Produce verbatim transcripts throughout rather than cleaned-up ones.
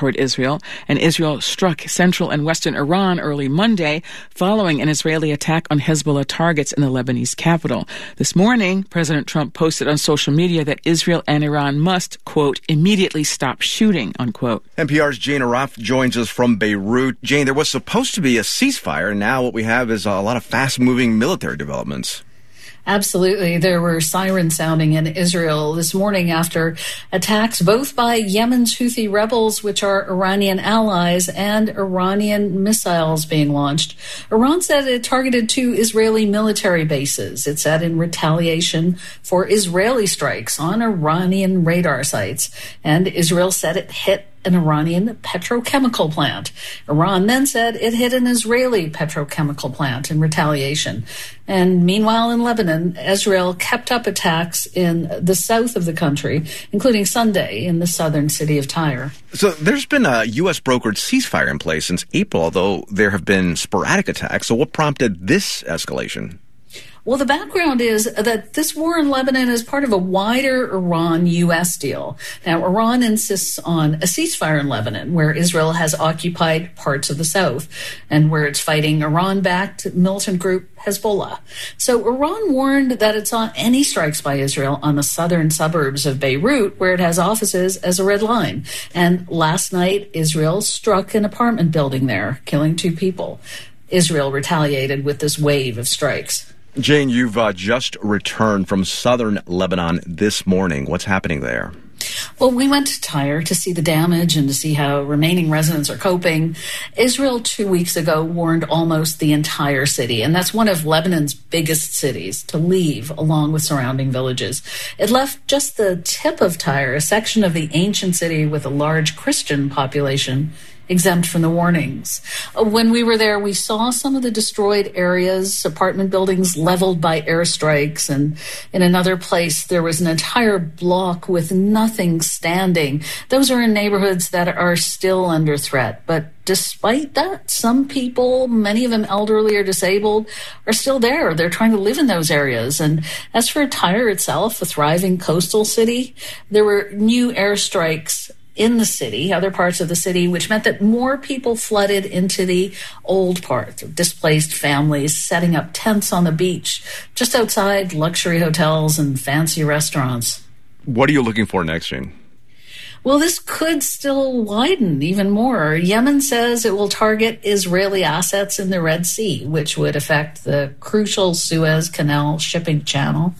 toward Israel, and Israel struck central and western Iran early Monday following an Israeli attack on Hezbollah targets in the Lebanese capital. This morning, President Trump posted on social media that Israel and Iran must, quote, immediately stop shooting, unquote. N P R's Jane Araf joins us from Beirut. Jane, there was supposed to be a ceasefire, and now what we have is a lot of fast-moving military developments. Absolutely. There were sirens sounding in Israel this morning after attacks both by Yemen's Houthi rebels, which are Iranian allies, and Iranian missiles being launched. Iran said it targeted two Israeli military bases. It said in retaliation for Israeli strikes on Iranian radar sites. And Israel said it hit an Iranian petrochemical plant. Iran then said it hit an Israeli petrochemical plant in retaliation. And meanwhile, in Lebanon, Israel kept up attacks in the south of the country, including Sunday in the southern city of Tyre. So there's been a U S brokered ceasefire in place since April, although there have been sporadic attacks. So what prompted this escalation? Well, the background is that this war in Lebanon is part of a wider Iran-U S deal. Now, Iran insists on a ceasefire in Lebanon, where Israel has occupied parts of the south and where it's fighting Iran-backed militant group Hezbollah. So Iran warned that it saw any strikes by Israel on the southern suburbs of Beirut, where it has offices, as a red line. And last night, Israel struck an apartment building there, killing two people. Israel retaliated with this wave of strikes. Jane, you've uh, just returned from southern Lebanon this morning. What's happening there? Well, we went to Tyre to see the damage and to see how remaining residents are coping. Israel two weeks ago warned almost the entire city, and that's one of Lebanon's biggest cities, to leave along with surrounding villages. It left just the tip of Tyre, a section of the ancient city with a large Christian population, exempt from the warnings. When we were there, we saw some of the destroyed areas, apartment buildings leveled by airstrikes, and in another place there was an entire block with nothing standing. Those are in neighborhoods that are still under threat. But despite that, some people, many of them elderly or disabled, are still there. They're trying to live in those areas. And as for Tyre itself, a thriving coastal city, there were new airstrikes in the city, other parts of the city, which meant that more people flooded into the old part, displaced families setting up tents on the beach, just outside luxury hotels and fancy restaurants. What are you looking for next, Jane? Well, this could still widen even more. Yemen says it will target Israeli assets in the Red Sea, which would affect the crucial Suez Canal shipping channel.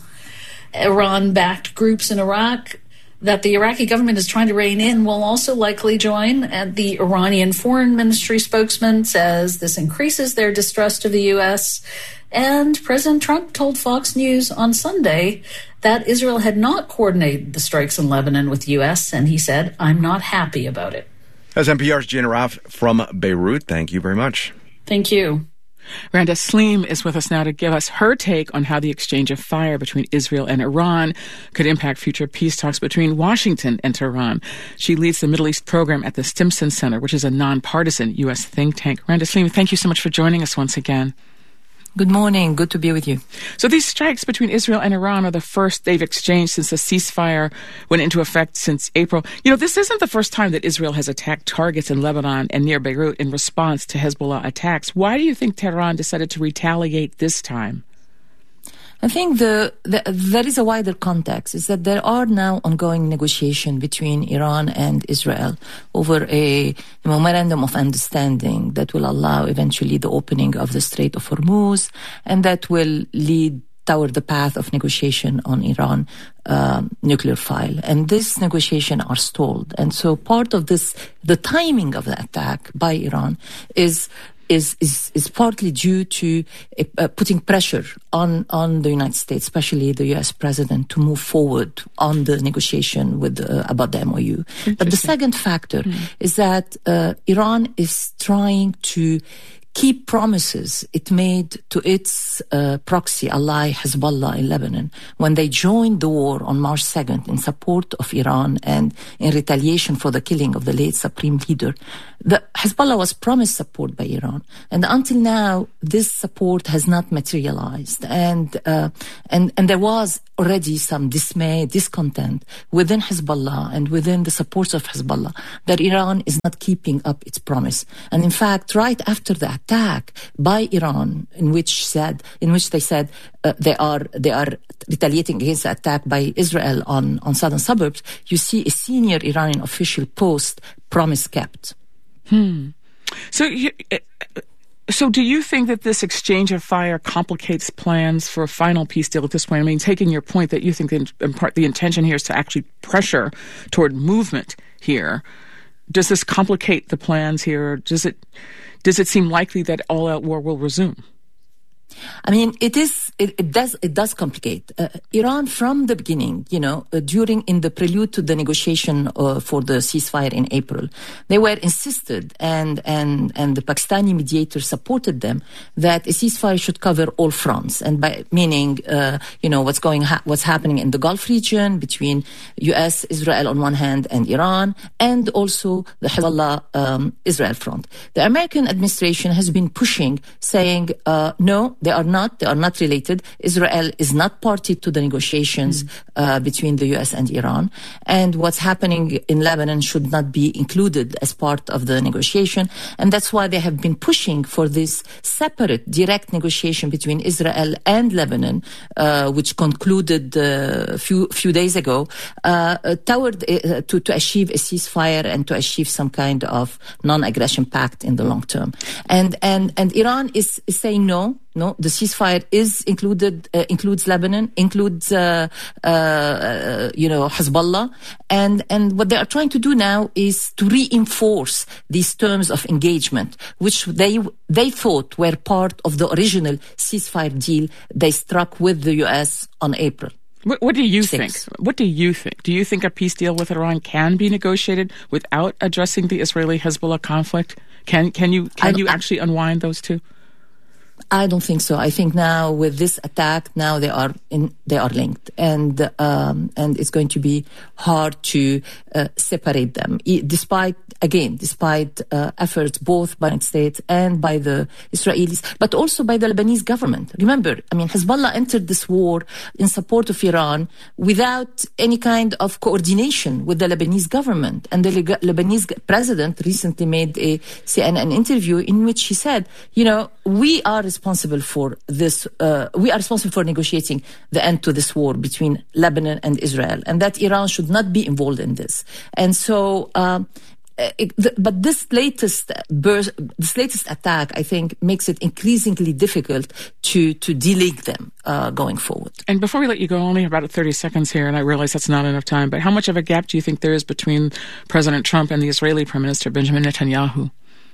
Iran-backed groups in Iraq that the Iraqi government is trying to rein in will also likely join. And the Iranian Foreign Ministry spokesman says this increases their distrust of the U S. And President Trump told Fox News on Sunday that Israel had not coordinated the strikes in Lebanon with the U S, and he said, "I'm not happy about it." As N P R's Jane Araf from Beirut, thank you very much. Thank you. Randa Saleem is with us now to give us her take on how the exchange of fire between Israel and Iran could impact future peace talks between Washington and Tehran. She leads the Middle East program at the Stimson Center, which is a nonpartisan U S think tank. Randa Saleem, thank you so much for joining us once again. Good morning. Good to be with you. So these strikes between Israel and Iran are the first they've exchanged since the ceasefire went into effect since April. You know, this isn't the first time that Israel has attacked targets in Lebanon and near Beirut in response to Hezbollah attacks. Why do you think Tehran decided to retaliate this time? I think the, the there is a wider context, is that there are now ongoing negotiations between Iran and Israel over a, a memorandum of understanding that will allow eventually the opening of the Strait of Hormuz, and that will lead toward the path of negotiation on Iran um, nuclear file. And this negotiation are stalled. And so part of this, the timing of the attack by Iran is Is, is is partly due to uh, putting pressure on, on the United States, especially the U S president, to move forward on the negotiation with uh, about the M O U. But the second factor mm. is that uh, Iran is trying to keep promises it made to its uh, proxy ally Hezbollah in Lebanon when they joined the war on March second in support of Iran and in retaliation for the killing of the late supreme leader. The Hezbollah was promised support by Iran, and until now this support has not materialized, and uh, and and there was already some dismay, discontent within Hezbollah and within the supporters of Hezbollah that Iran is not keeping up its promise. And in fact, right after the attack by Iran, in which said, in which they said uh, they are they are retaliating against the attack by Israel on on southern suburbs, you see a senior Iranian official post, promise kept. Hmm. So, you, so do you think that this exchange of fire complicates plans for a final peace deal at this point? I mean, taking your point that you think that in part the intention here is to actually pressure toward movement here, does this complicate the plans here? Does it does it seem likely that all-out war will resume? I mean, it is, it, it does, it does complicate. Uh, Iran from the beginning, you know, uh, during, in the prelude to the negotiation uh, for the ceasefire in April, they were insisted and, and, and the Pakistani mediator supported them that a ceasefire should cover all fronts. And by meaning, uh, you know, what's going, ha- what's happening in the Gulf region between U S, Israel on one hand and Iran, and also the Hezbollah, um, Israel front. The American administration has been pushing, saying, uh, no, they are not. They are not related. Israel is not party to the negotiations mm. uh, between the U S and Iran. And what's happening in Lebanon should not be included as part of the negotiation. And that's why they have been pushing for this separate, direct negotiation between Israel and Lebanon, uh, which concluded a uh, few few days ago, uh, toward uh, to to achieve a ceasefire and to achieve some kind of non-aggression pact in the long term. And and and Iran is, is saying no. No, the ceasefire is included, uh, includes Lebanon, includes, uh, uh, you know, Hezbollah. And, and what they are trying to do now is to reinforce these terms of engagement, which they, they thought were part of the original ceasefire deal they struck with the U S on April. What, what do you think? What do you think? Do you think a peace deal with Iran can be negotiated without addressing the Israeli-Hezbollah conflict? Can, can you, can you actually unwind those two? I don't think so. I think now with this attack, now they are in, they are linked, and um, and it's going to be hard to uh, separate them. E- despite again, despite uh, efforts both by the United States and by the Israelis, but also by the Lebanese government. Remember, I mean, Hezbollah entered this war in support of Iran without any kind of coordination with the Lebanese government, and the Leg- Lebanese president recently made a C N N interview in which he said, you know, we are responsible for this, uh, we are responsible for negotiating the end to this war between Lebanon and Israel, and that Iran should not be involved in this. And so, um, it, the, but this latest burst, this latest attack, I think, makes it increasingly difficult to, to delink them, uh, going forward. And before we let you go, only about thirty seconds here, and I realize that's not enough time, but how much of a gap do you think there is between President Trump and the Israeli Prime Minister Benjamin Netanyahu?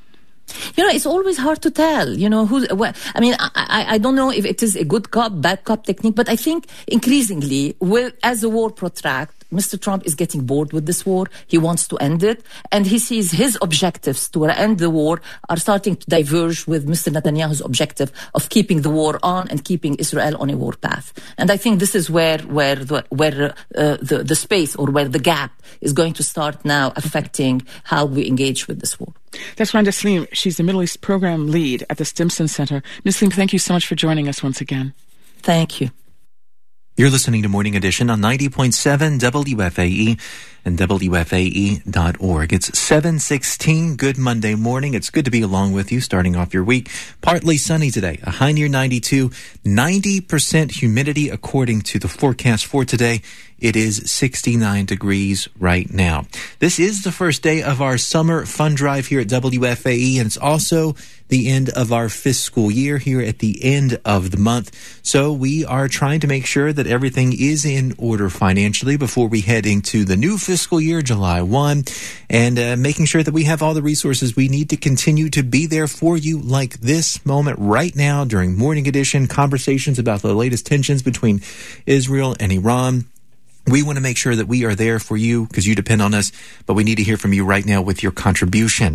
You know, it's always hard to tell, you know, who, well, I mean, I, I, I don't know if it is a good cop, bad cop technique, but I think increasingly, with, as the war protracts, Mister Trump is getting bored with this war. He wants to end it. And he sees his objectives to end the war are starting to diverge with Mister Netanyahu's objective of keeping the war on and keeping Israel on a war path. And I think this is where, where, the, where uh, the, the space or where the gap is going to start now affecting how we engage with this war. That's Randa Saleem. She's the Middle East Program Lead at the Stimson Center. Miz Saleem, thank you so much for joining us once again. Thank you. You're listening to Morning Edition on ninety point seven W F A E and W F A E dot org. It's seven sixteen. Good Monday morning. It's good to be along with you starting off your week. Partly sunny today. A high near ninety-two. ninety percent humidity according to the forecast for today. It is sixty-nine degrees right now. This is the first day of our summer fun drive here at W F A E, and it's also the end of our fiscal year here at the end of the month. So we are trying to make sure that everything is in order financially before we head into the new fiscal year, July first, and uh, making sure that we have all the resources we need to continue to be there for you like this moment right now during Morning Edition, conversations about the latest tensions between Israel and Iran. We want to make sure that we are there for you because you depend on us, but we need to hear from you right now with your contribution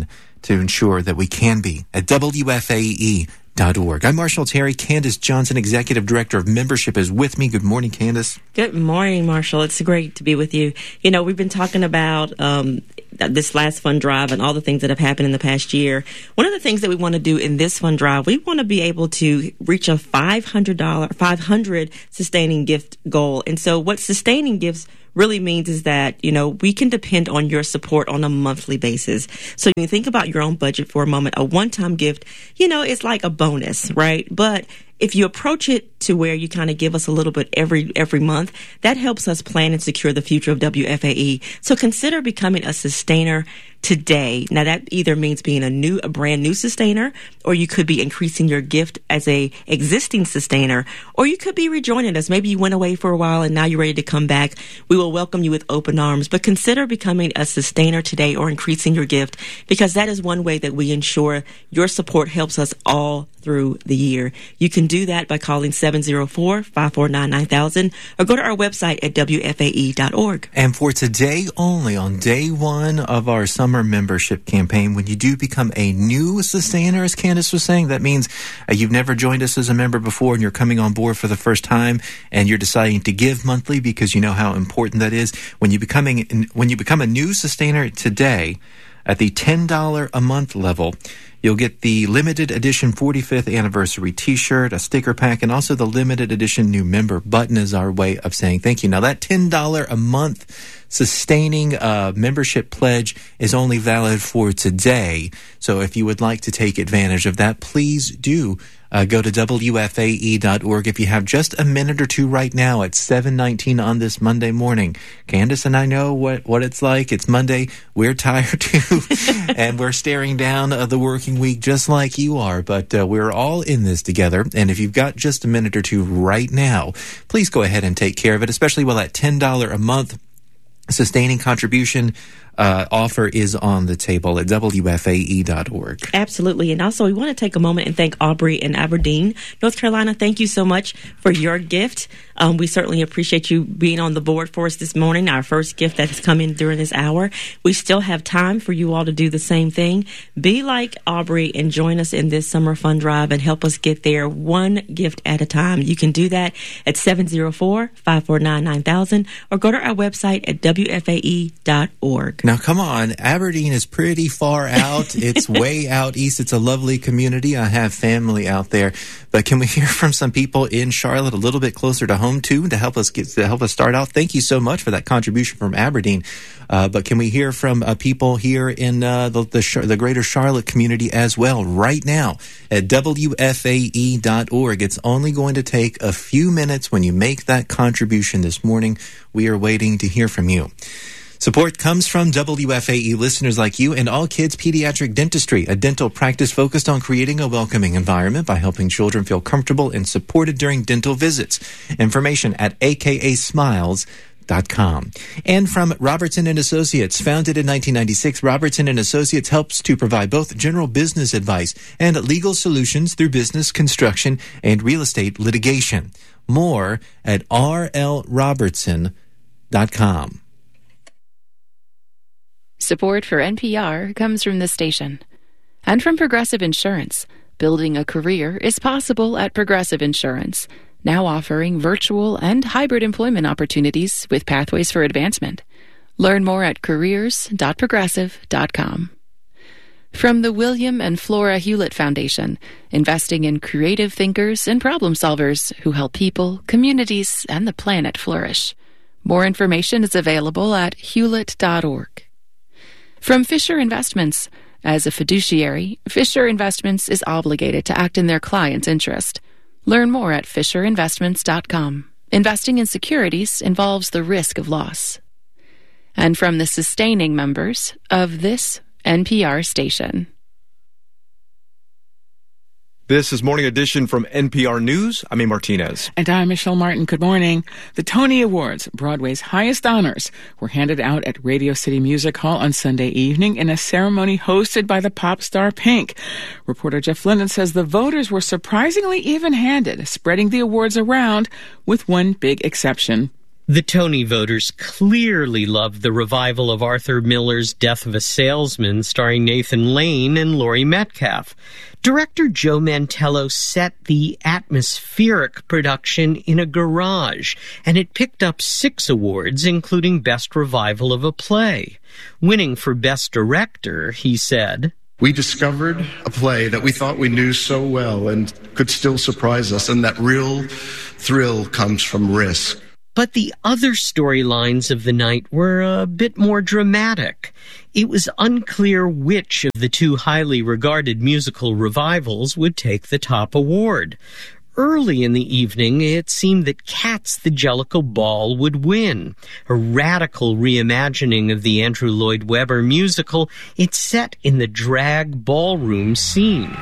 to ensure that we can be at W F A E dot org. I'm Marshall Terry. Candace Johnson, Executive Director of Membership, is with me. Good morning, Candace. Good morning, Marshall. It's great to be with you. You know, we've been talking about um, this last fund drive and all the things that have happened in the past year. One of the things that we want to do in this fund drive, we want to be able to reach a five hundred dollars, five hundred sustaining gift goal. And so what sustaining gifts really means is that, you know, we can depend on your support on a monthly basis. So when you think about your own budget for a moment, a one-time gift, you know, it's like a bonus, right? But if you approach it to where you kind of give us a little bit every every month, that helps us plan and secure the future of W F A E. So consider becoming a sustainer today. Now, that either means being a new, a brand new sustainer, or you could be increasing your gift as a existing sustainer, or you could be rejoining us. Maybe you went away for a while and now you're ready to come back. We will welcome you with open arms, but consider becoming a sustainer today or increasing your gift, because that is one way that we ensure your support helps us all through the year. You can do that by calling seven oh four, five four nine, nine thousand or go to our website at W F A E dot org. And for today only, on day one of our summer membership campaign, when you do become a new sustainer, as Candace was saying, that means uh, you've never joined us as a member before and you're coming on board for the first time and you're deciding to give monthly because you know how important that is. When you becoming when you become a new sustainer today, at the ten dollars a month level, you'll get the limited edition forty-fifth anniversary t-shirt, a sticker pack, and also the limited edition new member button is our way of saying thank you. Now, that ten dollars a month sustaining uh, membership pledge is only valid for today. So if you would like to take advantage of that, please do uh, go to W F A E dot org. If you have just a minute or two right now at seven nineteen on this Monday morning. Candace and I know what, what it's like. It's Monday. We're tired too. And we're staring down uh, the working week just like you are. But uh, we're all in this together. And if you've got just a minute or two right now, please go ahead and take care of it, especially while that ten dollars a month sustaining contribution uh, offer is on the table at W F A E dot org. Absolutely. And also, we want to take a moment and thank Aubrey in Aberdeen, North Carolina. Thank you so much for your gift. Um, we certainly appreciate you being on the board for us this morning, our first gift that has come in during this hour. We still have time for you all to do the same thing. Be like Aubrey and join us in this summer fund drive and help us get there one gift at a time. You can do that at seven oh four, five four nine, nine thousand or go to our website at W F A E dot org. Now, come on. Aberdeen is pretty far out. It's way out east. It's a lovely community. I have family out there. But can we hear from some people in Charlotte a little bit closer to home, too, to help us get to help us start out? Thank you so much for that contribution from Aberdeen. Uh, but can we hear from uh, people here in uh, the the, Char- the greater Charlotte community as well right now at W F A E dot org? It's only going to take a few minutes when you make that contribution this morning. We are waiting to hear from you. Support comes from W F A E listeners like you and All Kids Pediatric Dentistry, a dental practice focused on creating a welcoming environment by helping children feel comfortable and supported during dental visits. Information at A K A smiles dot com. And from Robertson and Associates, founded in nineteen ninety-six, Robertson and Associates helps to provide both general business advice and legal solutions through business, construction, and real estate litigation. More at R L robertson dot com. Support for N P R comes from this station and from Progressive Insurance. Building a career is possible at Progressive Insurance, now offering virtual and hybrid employment opportunities with pathways for advancement. Learn more at careers dot progressive dot com. From the William and Flora Hewlett Foundation, investing in creative thinkers and problem solvers who help people, communities, and the planet flourish. More information is available at hewlett dot org. From Fisher Investments, as a fiduciary, Fisher Investments is obligated to act in their client's interest. Learn more at fisher investments dot com. Investing in securities involves the risk of loss. And from the sustaining members of this N P R station. This is Morning Edition from N P R News. I'm A. Martinez. And I'm Michelle Martin. Good morning. The Tony Awards, Broadway's highest honors, were handed out at Radio City Music Hall on Sunday evening in a ceremony hosted by the pop star Pink. Reporter Jeff Linden says the voters were surprisingly even-handed, spreading the awards around with one big exception. The Tony voters clearly loved the revival of Arthur Miller's Death of a Salesman, starring Nathan Lane and Laurie Metcalf. Director Joe Mantello set the atmospheric production in a garage, and it picked up six awards, including Best Revival of a Play. Winning for Best Director, he said, "We discovered a play that we thought we knew so well and could still surprise us, and that real thrill comes from risk." But the other storylines of the night were a bit more dramatic. It was unclear which of the two highly regarded musical revivals would take the top award. Early in the evening, it seemed that Cats the Jellicle Ball would win. A radical reimagining of the Andrew Lloyd Webber musical, it's set in the drag ballroom scene.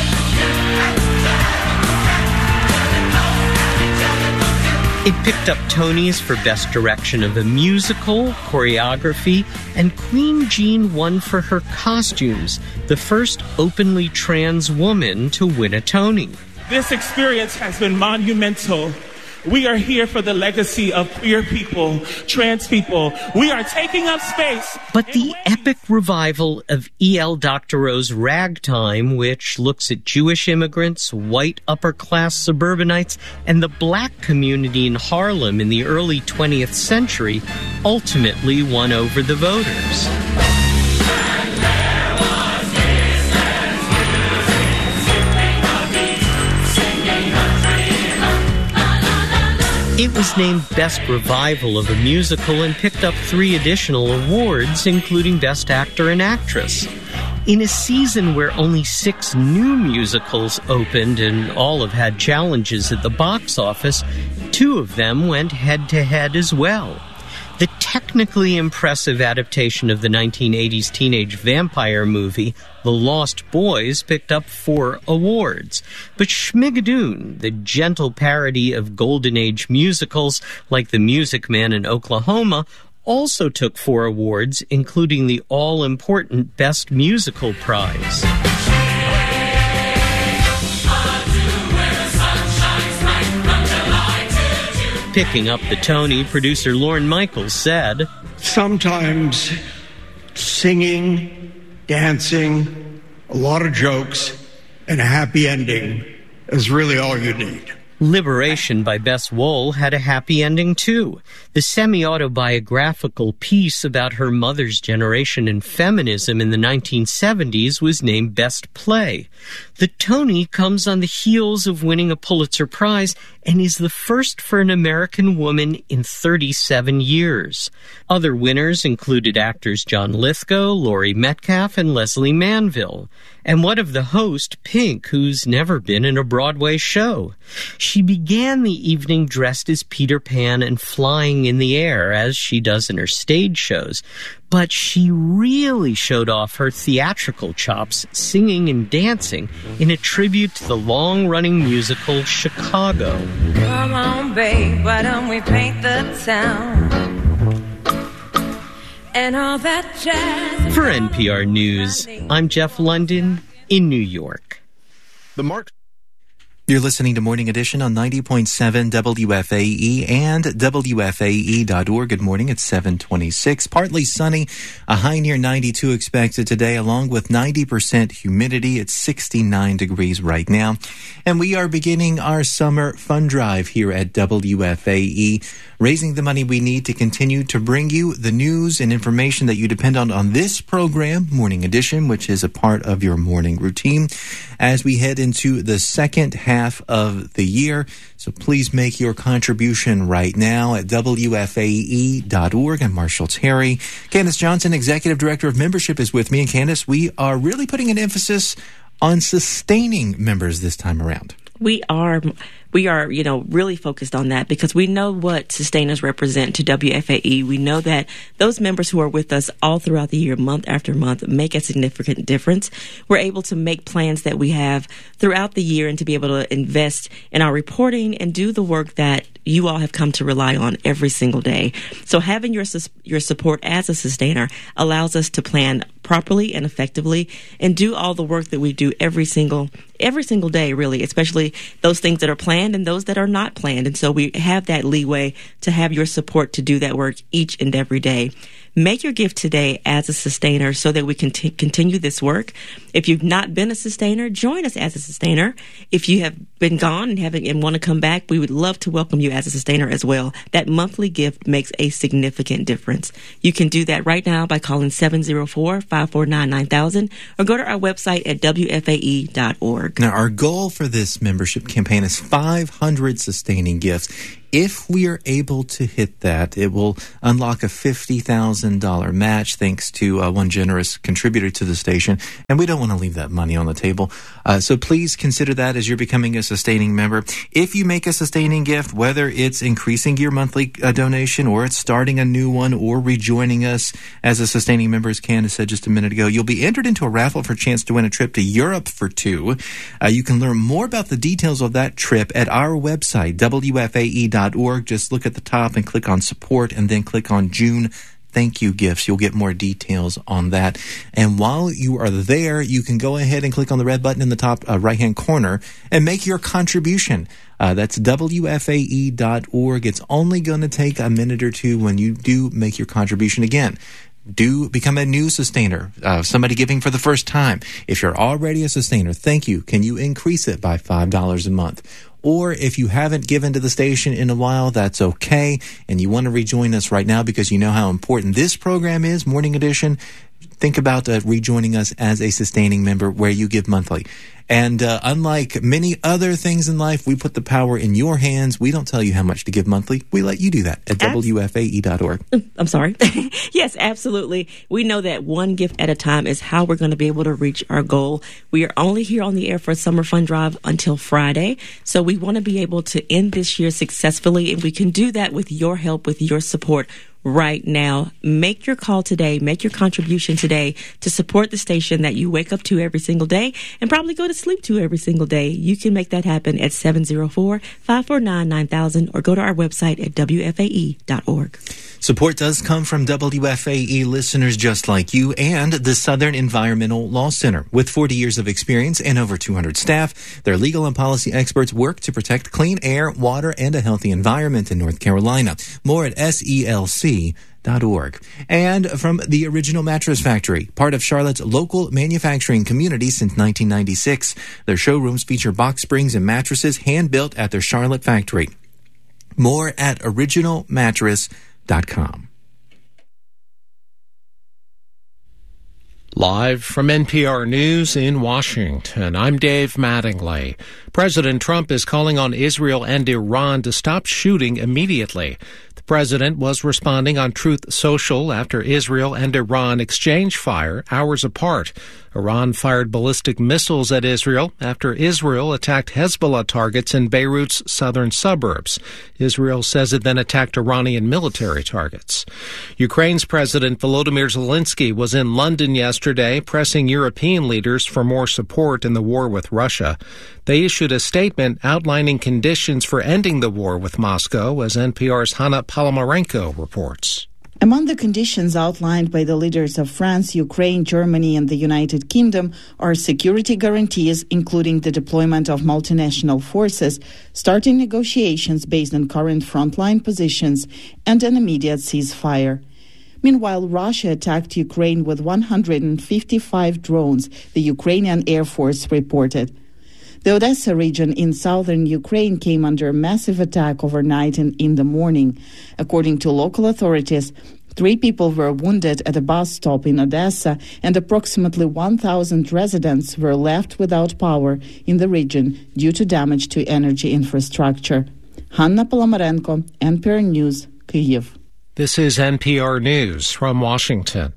It picked up Tonys for Best Direction of a Musical, Choreography, and Queen Jean won for her costumes, the first openly trans woman to win a Tony. This experience has been monumental. We are here for the legacy of queer people, trans people. We are taking up space. But the epic revival of E L Doctorow's Ragtime, which looks at Jewish immigrants, white upper-class suburbanites, and the black community in Harlem in the early twentieth century, ultimately won over the voters. It was named Best Revival of a Musical and picked up three additional awards, including Best Actor and Actress. In a season where only six new musicals opened and all have had challenges at the box office, two of them went head-to-head as well. The technically impressive adaptation of the nineteen eighties teenage vampire movie, The Lost Boys, picked up four awards. But Schmigadoon, the gentle parody of Golden Age musicals like The Music Man in Oklahoma, also took four awards, including the all-important Best Musical prize. Picking up the Tony, producer Lorne Michaels said, "Sometimes singing, dancing, a lot of jokes, and a happy ending is really all you need." Liberation by Bess Wohl had a happy ending, too. The semi-autobiographical piece about her mother's generation in feminism in the nineteen seventies was named Best Play. The Tony comes on the heels of winning a Pulitzer Prize and is the first for an American woman in thirty-seven years. Other winners included actors John Lithgow, Laurie Metcalf, and Leslie Manville. And what of the host, Pink, who's never been in a Broadway show? She began the evening dressed as Peter Pan and flying in the air, as she does in her stage shows. But she really showed off her theatrical chops, singing and dancing in a tribute to the long-running musical Chicago. Come on, babe, why don't we paint the town? And all that jazz. For N P R News, I'm Jeff London in New York. The Mark. You're listening to Morning Edition on ninety point seven W F A E and W F A E dot org. Good morning. It's seven twenty-six. Partly sunny. A high near ninety-two expected today, along with ninety percent humidity. It's sixty-nine degrees right now. And we are beginning our summer fund drive here at W F A E, raising the money we need to continue to bring you the news and information that you depend on on this program, Morning Edition, which is a part of your morning routine, as we head into the second half half of the year. So please make your contribution right now at W F A E dot org. I'm Marshall Terry. Candace Johnson, Executive Director of Membership, is with me. And Candace, we are really putting an emphasis on sustaining members this time around. We are, we are, you know, really focused on that because we know what sustainers represent to W F A E. We know that those members who are with us all throughout the year, month after month, make a significant difference. We're able to make plans that we have throughout the year and to be able to invest in our reporting and do the work that you all have come to rely on every single day. So having your your support as a sustainer allows us to plan properly and effectively and do all the work that we do every single every single day, really, especially those things that are planned and those that are not planned. And so we have that leeway to have your support to do that work each and every day. Make your gift today as a sustainer so that we can t- continue this work. If you've not been a sustainer, join us as a sustainer. If you have been gone and haven't and want to come back, we would love to welcome you as a sustainer as well. That monthly gift makes a significant difference. You can do that right now by calling seven oh four, five four nine, nine thousand or go to our website at W F A E dot org. Now, our goal for this membership campaign is five hundred sustaining gifts. If we are able to hit that, it will unlock a fifty thousand dollars match thanks to uh, one generous contributor to the station. And we don't want to leave that money on the table. Uh, so please consider that as you're becoming a sustaining member. If you make a sustaining gift, whether it's increasing your monthly uh, donation or it's starting a new one or rejoining us as a sustaining member, as Candace said just a minute ago, you'll be entered into a raffle for a chance to win a trip to Europe for two. Uh, you can learn more about the details of that trip at our website, W F A E dot org. Just look at the top and click on support and then click on June thank you gifts. You'll get more details on that. And while you are there, you can go ahead and click on the red button in the top uh, right-hand corner and make your contribution. Uh, that's W F A E dot org. It's only going to take a minute or two when you do make your contribution. Again, do become a new sustainer, uh, somebody giving for the first time. If you're already a sustainer, thank you. Can you increase it by five dollars a month? Or if you haven't given to the station in a while, that's okay. And you want to rejoin us right now because you know how important this program is, Morning Edition. Think about uh, rejoining us as a sustaining member where you give monthly. And uh, unlike many other things in life, we put the power in your hands. We don't tell you how much to give monthly. We let you do that at Abs- W F A E dot org. I'm sorry. Yes, absolutely. We know that one gift at a time is how we're going to be able to reach our goal. We are only here on the air for Summer Fun Drive until Friday. So we want to be able to end this year successfully, and we can do that with your help, with your support right now. Make your call today. Make your contribution today to support the station that you wake up to every single day and probably go to sleep to every single day. You can make that happen at seven oh four, five four nine, nine thousand or go to our website at W F A E dot org. Support does come from W F A E listeners just like you and the Southern Environmental Law Center. With forty years of experience and over two hundred staff, their legal and policy experts work to protect clean air, water, and a healthy environment in North Carolina. More at S E L C dot org. And from the Original Mattress Factory, part of Charlotte's local manufacturing community since nineteen ninety-six. Their showrooms feature box springs and mattresses hand-built at their Charlotte factory. More at original mattress dot com. Live from N P R News in Washington, I'm Dave Mattingly. President Trump is calling on Israel and Iran to stop shooting immediately. The president was responding on Truth Social after Israel and Iran exchanged fire hours apart. Iran fired ballistic missiles at Israel after Israel attacked Hezbollah targets in Beirut's southern suburbs. Israel says it then attacked Iranian military targets. Ukraine's President Volodymyr Zelensky was in London yesterday, pressing European leaders for more support in the war with Russia. They issued a statement outlining conditions for ending the war with Moscow, as N P R's Hanna Palomarenko reports. Among the conditions outlined by the leaders of France, Ukraine, Germany, and the United Kingdom are security guarantees, including the deployment of multinational forces, starting negotiations based on current frontline positions, and an immediate ceasefire. Meanwhile, Russia attacked Ukraine with one hundred fifty-five drones, the Ukrainian Air Force reported. The Odessa region in southern Ukraine came under a massive attack overnight and in the morning. According to local authorities, three people were wounded at a bus stop in Odessa, and approximately one thousand residents were left without power in the region due to damage to energy infrastructure. Hanna Palomarenko, N P R News, Kyiv. This is N P R News from Washington.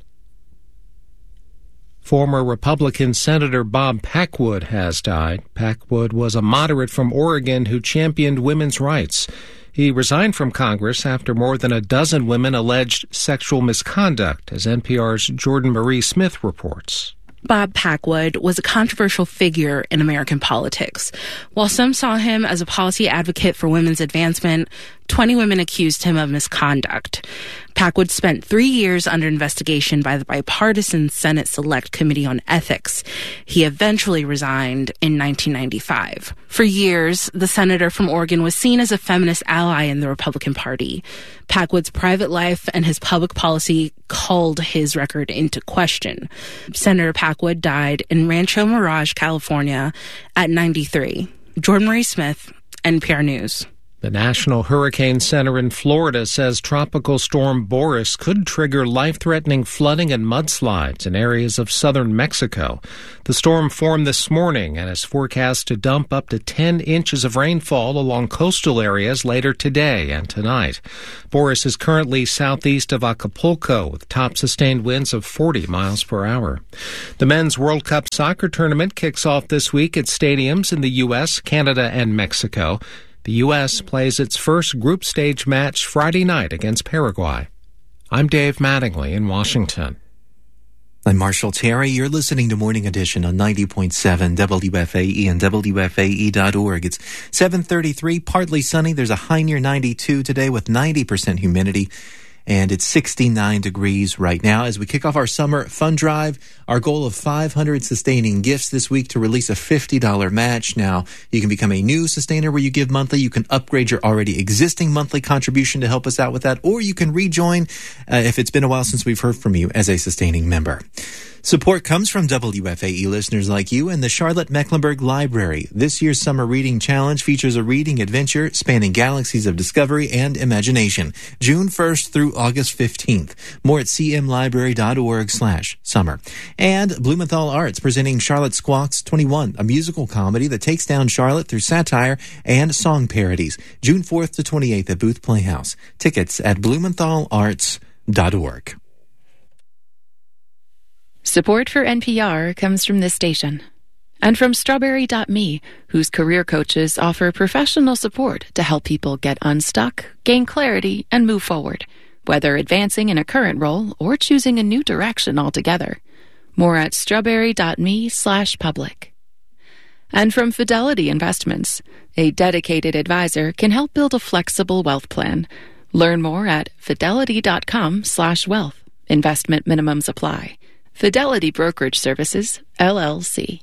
Former Republican Senator Bob Packwood has died. Packwood was a moderate from Oregon who championed women's rights. He resigned from Congress after more than a dozen women alleged sexual misconduct, as N P R's Jordan Marie Smith reports. Bob Packwood was a controversial figure in American politics. While some saw him as a policy advocate for women's advancement, twenty women accused him of misconduct. Packwood spent three years under investigation by the bipartisan Senate Select Committee on Ethics. He eventually resigned in nineteen ninety-five. For years, the senator from Oregon was seen as a feminist ally in the Republican Party. Packwood's private life and his public policy called his record into question. Senator Packwood died in Rancho Mirage, California at ninety-three. Jordan Marie Smith, N P R News. The National Hurricane Center in Florida says Tropical Storm Boris could trigger life-threatening flooding and mudslides in areas of southern Mexico. The storm formed this morning and is forecast to dump up to ten inches of rainfall along coastal areas later today and tonight. Boris is currently southeast of Acapulco with top sustained winds of forty miles per hour. The Men's World Cup soccer tournament kicks off this week at stadiums in the U S, Canada, and Mexico. The U S plays its first group stage match Friday night against Paraguay. I'm Dave Mattingly in Washington. I'm Marshall Terry. You're listening to Morning Edition on ninety point seven W F A E and W F A E dot org. It's seven thirty-three, partly sunny. There's a high near ninety-two today with ninety percent humidity. And it's sixty-nine degrees right now. As we kick off our summer fun drive, our goal of five hundred sustaining gifts this week to release a fifty dollars match. Now, you can become a new sustainer where you give monthly. You can upgrade your already existing monthly contribution to help us out with that. Or you can rejoin uh, if it's been a while since we've heard from you as a sustaining member. Support comes from W F A E listeners like you and the Charlotte Mecklenburg Library. This year's Summer Reading Challenge features a reading adventure spanning galaxies of discovery and imagination. June first through August fifteenth. More at c m library dot org slash summer. And Blumenthal Arts presenting Charlotte Squawks twenty-one, a musical comedy that takes down Charlotte through satire and song parodies. June fourth to twenty-eighth at Booth Playhouse. Tickets at blumenthal arts dot org. Support for N P R comes from this station and from Strawberry dot me, whose career coaches offer professional support to help people get unstuck, gain clarity, and move forward, whether advancing in a current role or choosing a new direction altogether. More at strawberry dot me slash public. And from Fidelity Investments, a dedicated advisor can help build a flexible wealth plan. Learn more at fidelity dot com slash wealth. Investment minimums apply. Fidelity Brokerage Services, L L C.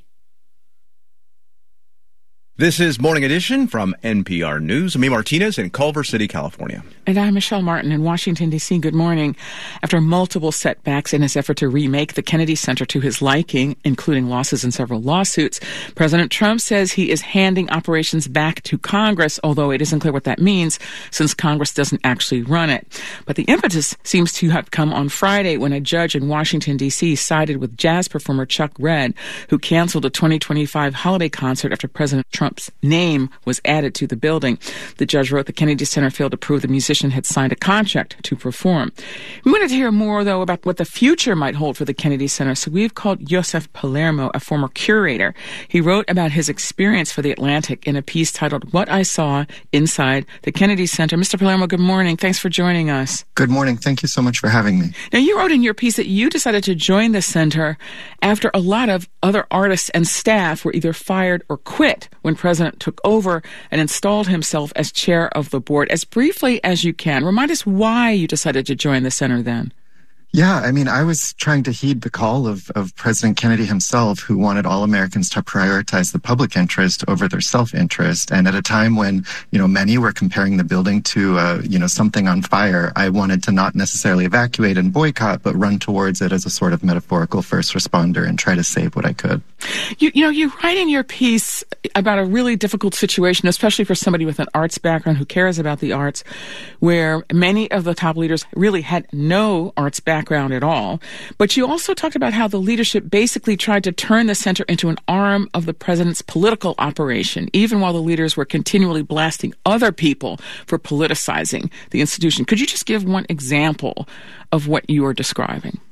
This is Morning Edition from N P R News. I'm Martinez in Culver City, California. And I'm Michelle Martin in Washington, D C. Good morning. After multiple setbacks in his effort to remake the Kennedy Center to his liking, including losses in several lawsuits, President Trump says he is handing operations back to Congress, although it isn't clear what that means since Congress doesn't actually run it. But the impetus seems to have come on Friday when a judge in Washington, D C sided with jazz performer Chuck Redd, who canceled a twenty twenty-five holiday concert after President Trump Trump's name was added to the building. The judge wrote the Kennedy Center failed to prove the musician had signed a contract to perform. We wanted to hear more, though, about what the future might hold for the Kennedy Center, so we've called Joseph Palermo, a former curator. He wrote about his experience for The Atlantic in a piece titled What I Saw Inside the Kennedy Center. Mister Palermo, good morning. Thanks for joining us. Good morning. Thank you so much for having me. Now, you wrote in your piece that you decided to join the center after a lot of other artists and staff were either fired or quit when President took over and installed himself as chair of the board. As briefly as you can, remind us why you decided to join the center then. Yeah, I mean, I was trying to heed the call of, of President Kennedy himself, who wanted all Americans to prioritize the public interest over their self-interest. And at a time when, you know, many were comparing the building to, uh, you know, something on fire, I wanted to not necessarily evacuate and boycott, but run towards it as a sort of metaphorical first responder and try to save what I could. You, you know, you write in your piece about a really difficult situation, especially for somebody with an arts background who cares about the arts, where many of the top leaders really had no arts background. background at all. But you also talked about how the leadership basically tried to turn the center into an arm of the president's political operation, even while the leaders were continually blasting other people for politicizing the institution. Could you just give one example of what you are describing?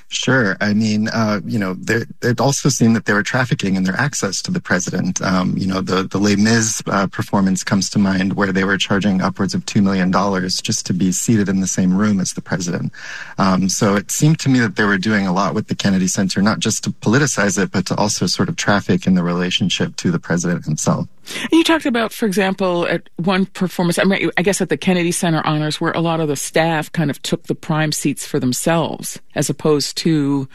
Sure. I mean, uh, you know, it also seemed that they were trafficking in their access to the president. Um, you know, the, the Les Mis uh, performance comes to mind, where they were charging upwards of two million dollars just to be seated in the same room as the president. Um, so it seemed to me that they were doing a lot with the Kennedy Center, not just to politicize it, but to also sort of traffic in the relationship to the president himself. You talked about, for example, at one performance, I mean, I guess at the Kennedy Center Honors, where a lot of the staff kind of took the prime seats for themselves, as opposed to,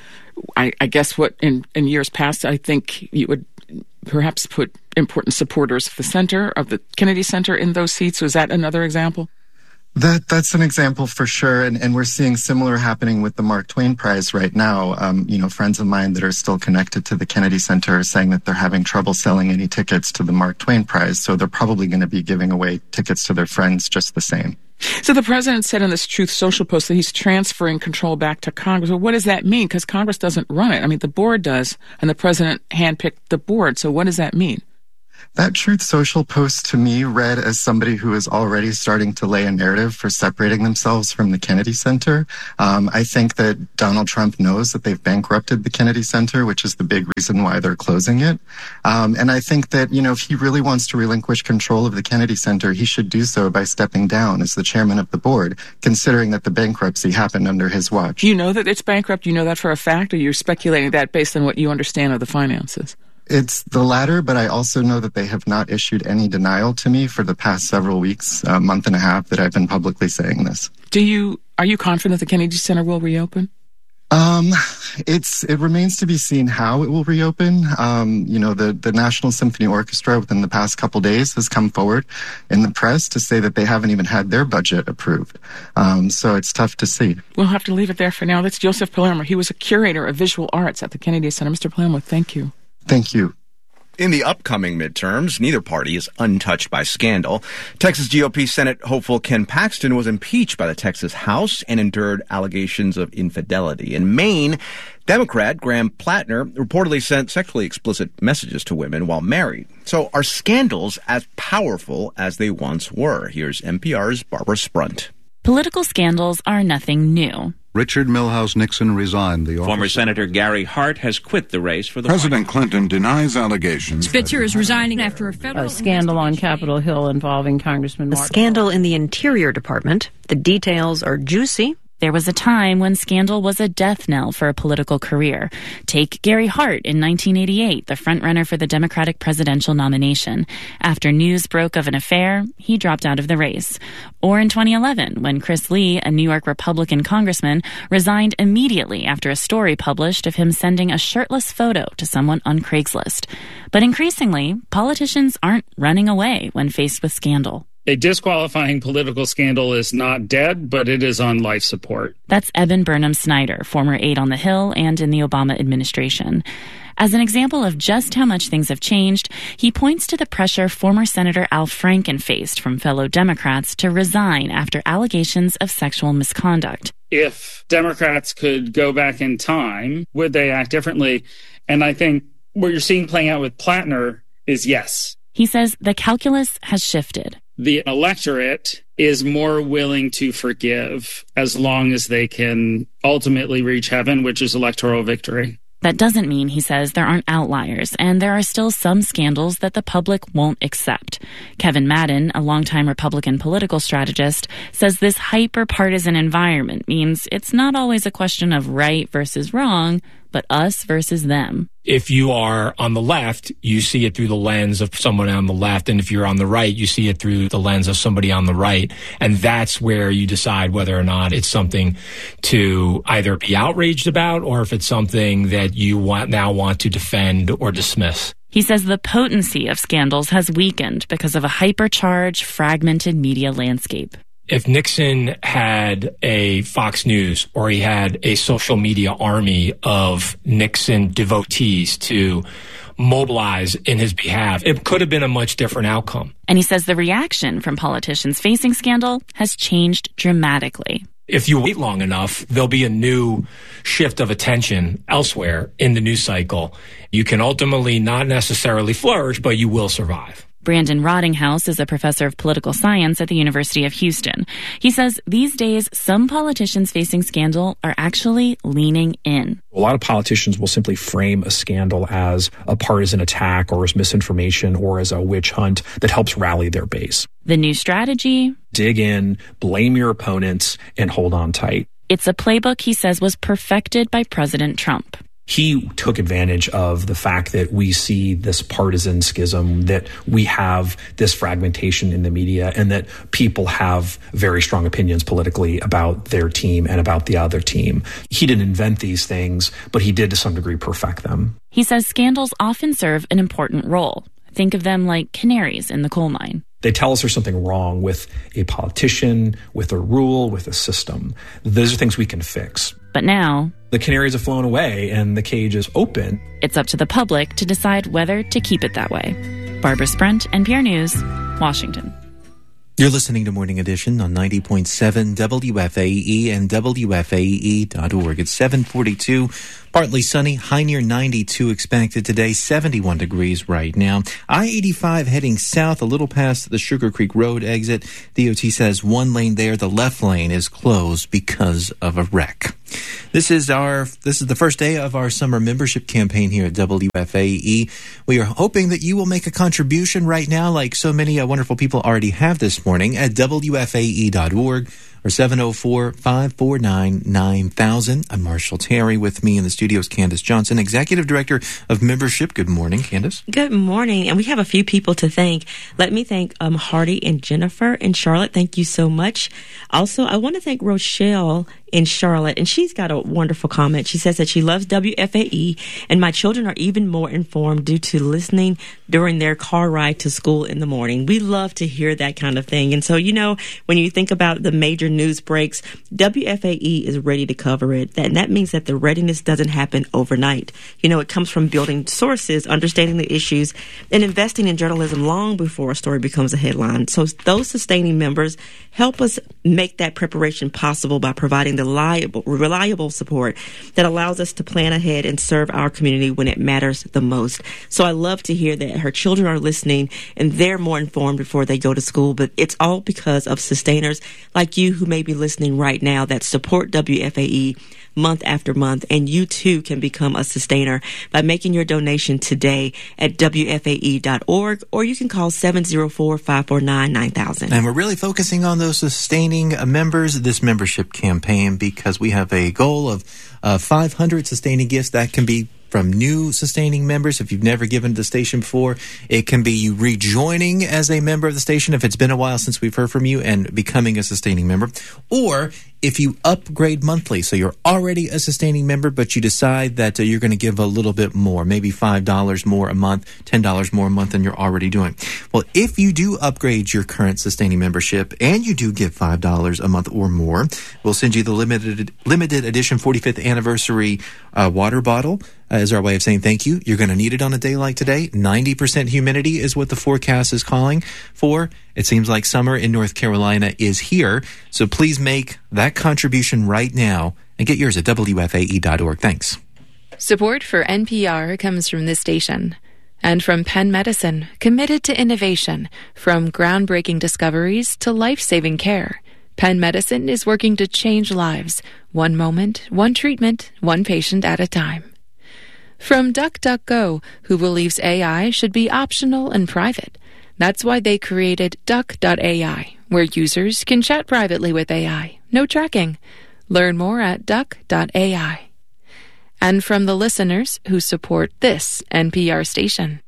I, I guess what in, in years past, I think you would perhaps put important supporters of the center, of the Kennedy Center, in those seats. Was that another example? That that's an example for sure, and, and we're seeing similar happening with the Mark Twain Prize right now. Um, you know, friends of mine that are still connected to the Kennedy Center are saying that they're having trouble selling any tickets to the Mark Twain Prize, so they're probably going to be giving away tickets to their friends just the same. So the president said in this Truth Social post that he's transferring control back to Congress. Well, what does that mean? Because Congress doesn't run it. I mean, the board does, and the president handpicked the board. So what does that mean? That Truth Social post to me read as somebody who is already starting to lay a narrative for separating themselves from the Kennedy Center. Um, I think that Donald Trump knows that they've bankrupted the Kennedy Center, which is the big reason why they're closing it. Um, and I think that, you know, if he really wants to relinquish control of the Kennedy Center, he should do so by stepping down as the chairman of the board, considering that the bankruptcy happened under his watch. You know that it's bankrupt? You know that for a fact, or you're speculating that based on what you understand of the finances? It's the latter, but I also know that they have not issued any denial to me for the past several weeks, a month and a half that I've been publicly saying this. Do you, are you confident the Kennedy Center will reopen? Um, it's, it remains to be seen how it will reopen. Um, you know, the, the National Symphony Orchestra within the past couple days has come forward in the press to say that they haven't even had their budget approved. Um, so it's tough to see. We'll have to leave it there for now. That's Joseph Palermo. He was a curator of visual arts at the Kennedy Center. Mister Palermo, thank you. Thank you. In the upcoming midterms, neither party is untouched by scandal. Texas G O P Senate hopeful Ken Paxton was impeached by the Texas House and endured allegations of infidelity. In Maine, Democrat Graham Plattner reportedly sent sexually explicit messages to women while married. So are scandals as powerful as they once were? Here's N P R's Barbara Sprunt. Political scandals are nothing new. Richard Milhouse Nixon resigned the office. Former Senator Gary Hart has quit the race for the President Clinton denies allegations. Spitzer is resigning after a federal... A scandal on Capitol Hill involving Congressman Mark. A scandal in the Interior Department. The details are juicy. There was a time when scandal was a death knell for a political career. Take Gary Hart in nineteen eighty-eight, the frontrunner for the Democratic presidential nomination. After news broke of an affair, he dropped out of the race. Or in twenty eleven, when Chris Lee, a New York Republican congressman, resigned immediately after a story published of him sending a shirtless photo to someone on Craigslist. But increasingly, politicians aren't running away when faced with scandal. A disqualifying political scandal is not dead, but it is on life support. That's Eben Burnham Snyder, former aide on the Hill and in the Obama administration. As an example of just how much things have changed, he points to the pressure former Senator Al Franken faced from fellow Democrats to resign after allegations of sexual misconduct. If Democrats could go back in time, would they act differently? And I think what you're seeing playing out with Plattner is yes. He says the calculus has shifted. The electorate is more willing to forgive as long as they can ultimately reach heaven, which is electoral victory. That doesn't mean, he says, there aren't outliers, and there are still some scandals that the public won't accept. Kevin Madden, a longtime Republican political strategist, says this hyper-partisan environment means it's not always a question of right versus wrong, but us versus them. If you are on the left, you see it through the lens of someone on the left. And if you're on the right, you see it through the lens of somebody on the right. And that's where you decide whether or not it's something to either be outraged about or if it's something that you want, now want to defend or dismiss. He says the potency of scandals has weakened because of a hypercharged, fragmented media landscape. If Nixon had a Fox News or he had a social media army of Nixon devotees to mobilize in his behalf, it could have been a much different outcome. And he says the reaction from politicians facing scandal has changed dramatically. If you wait long enough, there'll be a new shift of attention elsewhere in the news cycle. You can ultimately not necessarily flourish, but you will survive. Brandon Rottinghouse is a professor of political science at the University of Houston. He says these days, some politicians facing scandal are actually leaning in. A lot of politicians will simply frame a scandal as a partisan attack or as misinformation or as a witch hunt that helps rally their base. The new strategy? Dig in, blame your opponents, and hold on tight. It's a playbook he says was perfected by President Trump. He took advantage of the fact that we see this partisan schism, that we have this fragmentation in the media, and that people have very strong opinions politically about their team and about the other team. He didn't invent these things, but he did to some degree perfect them. He says scandals often serve an important role. Think of them like canaries in the coal mine. They tell us there's something wrong with a politician, with a rule, with a system. Those are things we can fix. But now, the canaries have flown away and the cage is open. It's up to the public to decide whether to keep it that way. Barbara Sprent, N P R News, Washington. You're listening to Morning Edition on ninety point seven W F A E and W F A E dot org. It's seven forty-two, partly sunny, high near ninety-two expected today, seventy-one degrees right now. I eighty-five heading south a little past the Sugar Creek Road exit. D O T says one lane there, the left lane is closed because of a wreck. This is our this is the first day of our summer membership campaign here at W F A E. We are hoping that you will make a contribution right now, like so many uh, wonderful people already have this morning, at W F A E dot org or seven oh four, five four nine, nine thousand. I'm Marshall Terry. With me in the studio is Candace Johnson, Executive Director of Membership. Good morning, Candace. Good morning. And we have a few people to thank. Let me thank um, Hardy and Jennifer in Charlotte. Thank you so much. Also, I want to thank Rochelle in Charlotte, and she's got a wonderful comment. She says that she loves W F A E, and my children are even more informed due to listening during their car ride to school in the morning. We love to hear that kind of thing. And so, you know, when you think about the major news breaks, W F A E is ready to cover it. And that means that the readiness doesn't happen overnight. You know, it comes from building sources, understanding the issues, and investing in journalism long before a story becomes a headline. So those sustaining members help us make that preparation possible by providing the reliable, reliable support that allows us to plan ahead and serve our community when it matters the most. So I love to hear that her children are listening and they're more informed before they go to school. But it's all because of sustainers like you who may be listening right now that support W F A E month after month. And you too can become a sustainer by making your donation today at W F A E dot org, or you can call seven oh four, five four nine, nine thousand. And we're really focusing on those sustaining members of this membership campaign because we have a goal of uh, five hundred sustaining gifts. That can be from new sustaining members. If you've never given to the station before, it can be you rejoining as a member of the station if it's been a while since we've heard from you and becoming a sustaining member. Or if you upgrade monthly, so you're already a sustaining member, but you decide that uh, you're going to give a little bit more, maybe five dollars more a month, ten dollars more a month than you're already doing. Well, if you do upgrade your current sustaining membership and you do give five dollars a month or more, we'll send you the limited limited edition forty-fifth anniversary uh, water bottle uh, as our way of saying thank you. You're going to need it on a day like today. ninety percent humidity is what the forecast is calling for. It seems like summer in North Carolina is here. So please make that contribution right now and get yours at W F A E dot org. Thanks. Support for N P R comes from this station and from Penn Medicine, committed to innovation, from groundbreaking discoveries to life-saving care. Penn Medicine is working to change lives, one moment, one treatment, one patient at a time. From DuckDuckGo, who believes A I should be optional and private. That's why they created Duck dot A I, where users can chat privately with A I. No tracking. Learn more at Duck dot A I. And from the listeners who support this N P R station.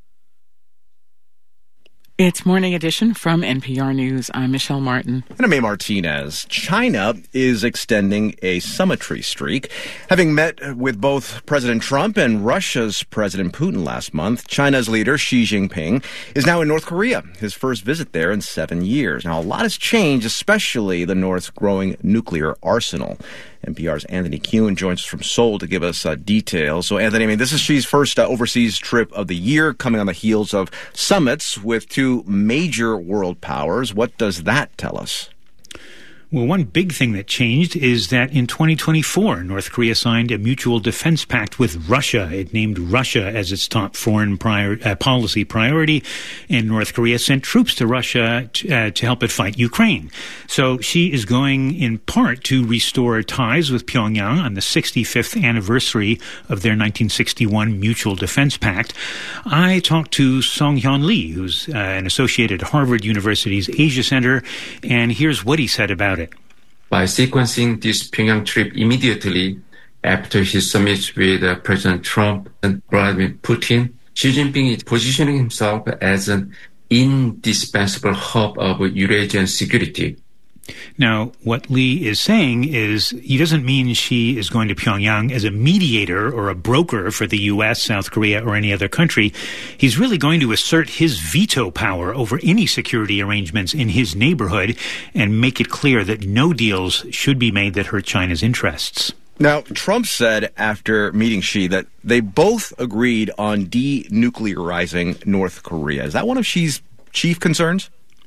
It's Morning Edition from N P R News. I'm Michelle Martin. And I'm A. Martinez. China is extending a summitry streak. Having met with both President Trump and Russia's President Putin last month, China's leader, Xi Jinping, is now in North Korea, his first visit there in seven years. Now, a lot has changed, especially the North's growing nuclear arsenal. N P R's Anthony Kuhn joins us from Seoul to give us uh, details. So, Anthony, I mean, this is Xi's first uh, overseas trip of the year, coming on the heels of summits with two major world powers. What does that tell us? Well, one big thing that changed is that in twenty twenty-four, North Korea signed a mutual defense pact with Russia. It named Russia as its top foreign prior, uh, policy priority, and North Korea sent troops to Russia to, uh, to help it fight Ukraine. So she is going in part to restore ties with Pyongyang on the sixty-fifth anniversary of their nineteen sixty-one mutual defense pact. I talked to Song-Hyun Lee, who's uh, an associate at Harvard University's Asia Center, and here's what he said about it. By sequencing this Pyongyang trip immediately after his summit with uh, President Trump and Vladimir Putin, Xi Jinping is positioning himself as an indispensable hub of Eurasian security. Now, what Lee is saying is he doesn't mean Xi is going to Pyongyang as a mediator or a broker for the U S, South Korea, or any other country. He's really going to assert his veto power over any security arrangements in his neighborhood and make it clear that no deals should be made that hurt China's interests. Now, Trump said after meeting Xi that they both agreed on denuclearizing North Korea. Is that one of Xi's chief concerns?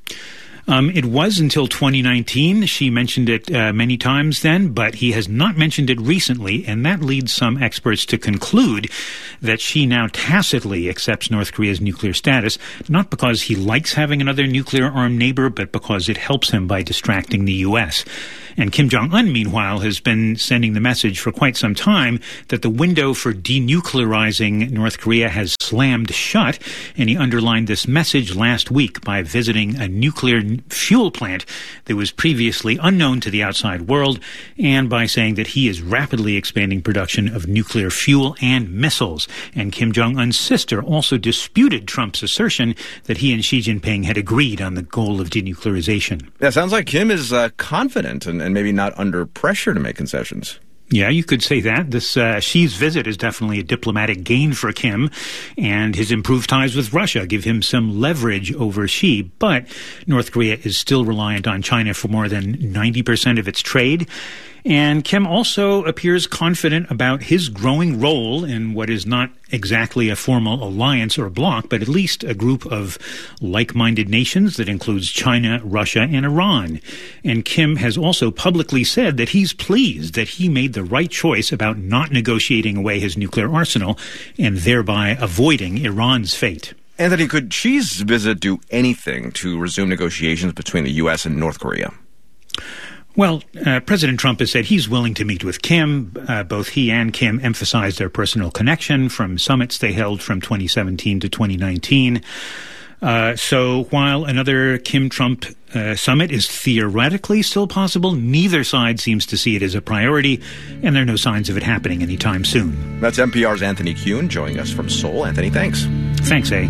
Um, it was until twenty nineteen. She mentioned it uh, many times then, but he has not mentioned it recently, and that leads some experts to conclude that Xi now tacitly accepts North Korea's nuclear status, not because he likes having another nuclear-armed neighbor, but because it helps him by distracting the U S. And Kim Jong-un, meanwhile, has been sending the message for quite some time that the window for denuclearizing North Korea has slammed shut, and he underlined this message last week by visiting a nuclear fuel plant that was previously unknown to the outside world, and by saying that he is rapidly expanding production of nuclear fuel and missiles. And Kim Jong-un's sister also disputed Trump's assertion that he and Xi Jinping had agreed on the goal of denuclearization. Yeah, sounds like Kim is uh, confident and, and maybe not under pressure to make concessions. Yeah, you could say that. This uh, Xi's visit is definitely a diplomatic gain for Kim, and his improved ties with Russia give him some leverage over Xi. But North Korea is still reliant on China for more than ninety percent of its trade. And Kim also appears confident about his growing role in what is not exactly a formal alliance or bloc, but at least a group of like-minded nations that includes China, Russia, and Iran. And Kim has also publicly said that he's pleased that he made the right choice about not negotiating away his nuclear arsenal and thereby avoiding Iran's fate. Anthony, could Xi's visit do anything to resume negotiations between the U S and North Korea? Well, uh, President Trump has said he's willing to meet with Kim. Uh, both he and Kim emphasized their personal connection from summits they held from twenty seventeen to twenty nineteen. Uh, so while another Kim-Trump uh, summit is theoretically still possible, neither side seems to see it as a priority, and there are no signs of it happening anytime soon. That's N P R's Anthony Kuhn joining us from Seoul. Anthony, thanks. Thanks, A.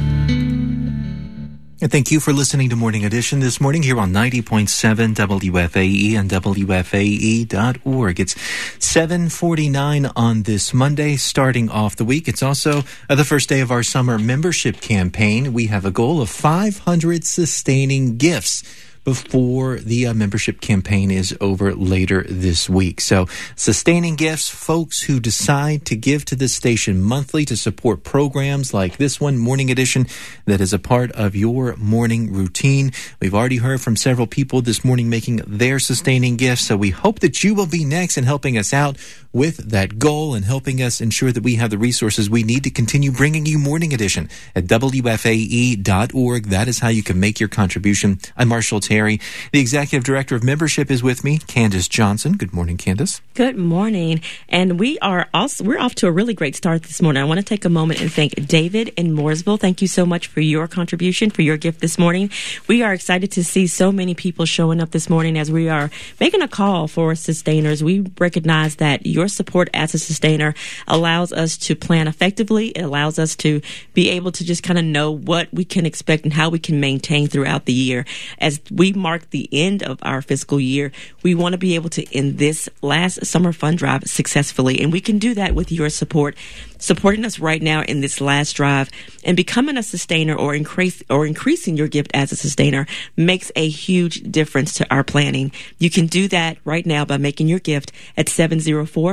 And thank you for listening to Morning Edition this morning here on ninety point seven W F A E and W F A E dot org. It's seven forty-nine on this Monday, starting off the week. It's also uh, the first day of our summer membership campaign. We have a goal of five hundred sustaining gifts before the uh, membership campaign is over later this week. So sustaining gifts, folks who decide to give to this station monthly to support programs like this one, Morning Edition, that is a part of your morning routine. We've already heard from several people this morning making their sustaining gifts, so we hope that you will be next in helping us out with that goal and helping us ensure that we have the resources we need to continue bringing you Morning Edition at W F A E dot org. That is how you can make your contribution. I'm Marshall Terry. The Executive Director of Membership is with me, Candace Johnson. Good morning, Candace. Good morning. And we are also, we're off to a really great start this morning. I want to take a moment and thank David in Mooresville. Thank you so much for your contribution, for your gift this morning. We are excited to see so many people showing up this morning as we are making a call for sustainers. We recognize that your support as a sustainer allows us to plan effectively. It allows us to be able to just kind of know what we can expect and how we can maintain throughout the year. As we mark the end of our fiscal year, we want to be able to end this last summer fund drive successfully, and we can do that with your support. Supporting us right now in this last drive and becoming a sustainer or increase or increasing your gift as a sustainer makes a huge difference to our planning. You can do that right now by making your gift at seven zero four,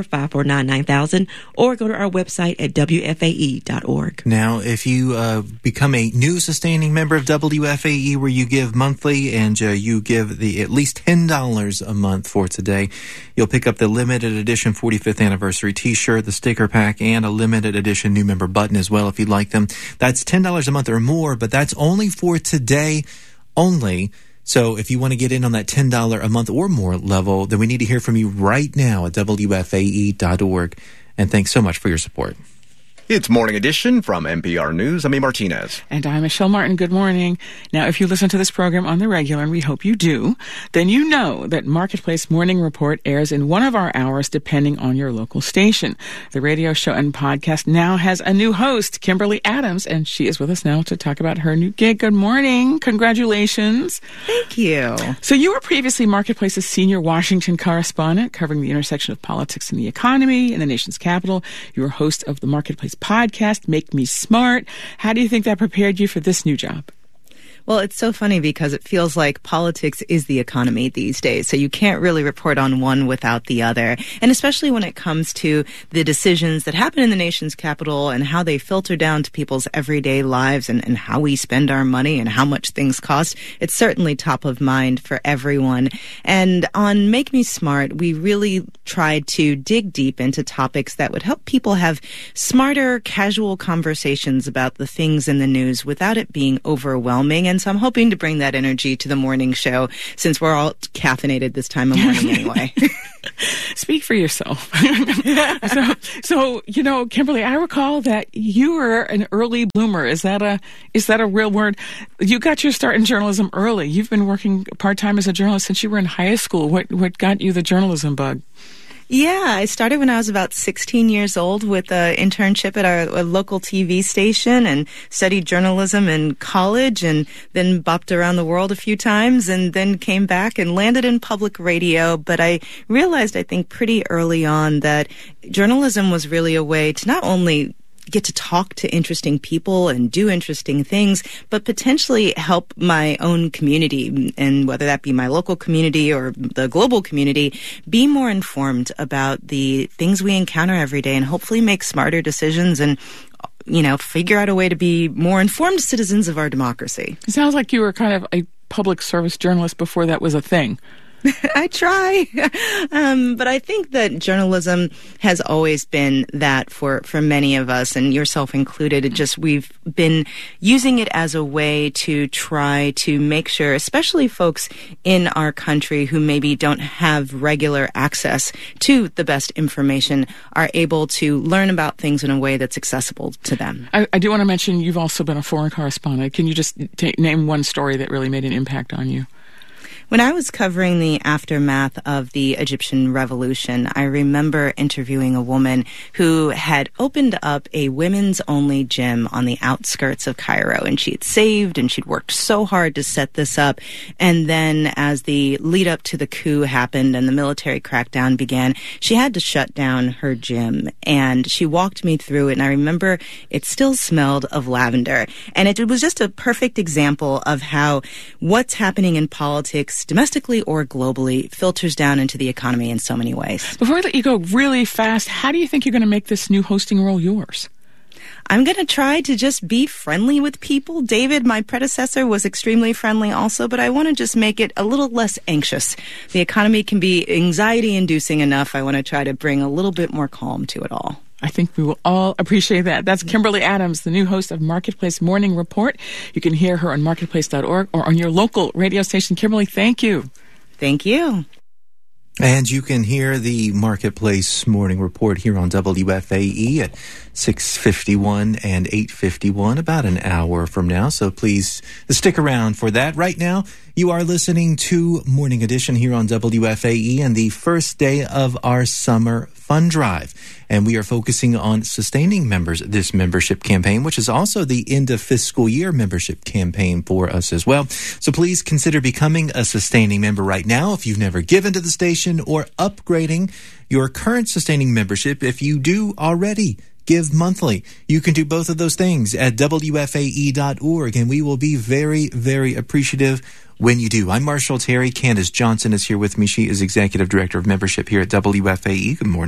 five four nine, nine thousand, or go to our website at W F A E dot org. Now, if you uh, become a new sustaining member of W F A E where you give monthly and uh, you give the at least ten dollars a month for today, you'll pick up the limited edition forty-fifth anniversary t-shirt, the sticker pack, and a limited edition new member button as well if you'd like them. That's ten dollars a month or more, but that's only for today only. So if you want to get in on that ten dollars a month or more level, then we need to hear from you right now at W F A E dot org. And thanks so much for your support. It's Morning Edition from N P R News. I'm E. Martinez. And I'm Michelle Martin. Good morning. Now, if you listen to this program on the regular, and we hope you do, then you know that Marketplace Morning Report airs in one of our hours depending on your local station. The radio show and podcast now has a new host, Kimberly Adams, and she is with us now to talk about her new gig. Good morning. Congratulations. Thank you. So you were previously Marketplace's senior Washington correspondent, covering the intersection of politics and the economy in the nation's capital. You were host of the Marketplace podcast, Make Me Smart. How do you think that prepared you for this new job? Well, it's so funny because it feels like politics is the economy these days. So you can't really report on one without the other. And especially when it comes to the decisions that happen in the nation's capital and how they filter down to people's everyday lives and, and how we spend our money and how much things cost. It's certainly top of mind for everyone. And on Make Me Smart, we really tried to dig deep into topics that would help people have smarter, casual conversations about the things in the news without it being overwhelming. And so I'm hoping to bring that energy to the morning show since we're all caffeinated this time of morning anyway. Speak for yourself. so, so, you know, Kimberly, I recall that you were an early bloomer. Is that a is that a real word? You got your start in journalism early. You've been working part-time as a journalist since you were in high school. What what got you the journalism bug? Yeah, I started when I was about sixteen years old with an internship at our, a local T V station and studied journalism in college and then bopped around the world a few times and then came back and landed in public radio. But I realized, I think, pretty early on that journalism was really a way to not only get to talk to interesting people and do interesting things, but potentially help my own community, and whether that be my local community or the global community, be more informed about the things we encounter every day and hopefully make smarter decisions and, you know, figure out a way to be more informed citizens of our democracy. It sounds like you were kind of a public service journalist before that was a thing. I try. um, but I think that journalism has always been that for, for many of us, and yourself included. It just, we've been using it as a way to try to make sure, especially folks in our country who maybe don't have regular access to the best information, are able to learn about things in a way that's accessible to them. I, I do want to mention you've also been a foreign correspondent. Can you just t- name one story that really made an impact on you? When I was covering the aftermath of the Egyptian Revolution, I remember interviewing a woman who had opened up a women's-only gym on the outskirts of Cairo, and she had saved and she'd worked so hard to set this up. And then as the lead-up to the coup happened and the military crackdown began, she had to shut down her gym. And she walked me through it, and I remember it still smelled of lavender. And it was just a perfect example of how what's happening in politics, domestically or globally, filters down into the economy in so many ways. Before I let you go really fast, how do you think you're going to make this new hosting role yours? I'm going to try to just be friendly with people. David, my predecessor, was extremely friendly also, but I want to just make it a little less anxious. The economy can be anxiety-inducing enough. I want to try to bring a little bit more calm to it all. I think we will all appreciate that. That's Kimberly Adams, the new host of Marketplace Morning Report. You can hear her on marketplace dot org or on your local radio station. Kimberly, thank you. Thank you. And you can hear the Marketplace Morning Report here on W F A E at six fifty-one and eight fifty-one, about an hour from now. So please stick around for that. Right now, you are listening to Morning Edition here on W F A E and the first day of our summer fund drive. And we are focusing on sustaining members this membership campaign, which is also the end of fiscal year membership campaign for us as well. So please consider becoming a sustaining member right now if you've never given to the station, or upgrading your current sustaining membership if you do already give monthly. You can do both of those things at W F A E dot org, and we will be very, very appreciative when you do. I'm Marshall Terry. Candace Johnson is here with me. She is Executive Director of Membership here at W F A E. Good morning.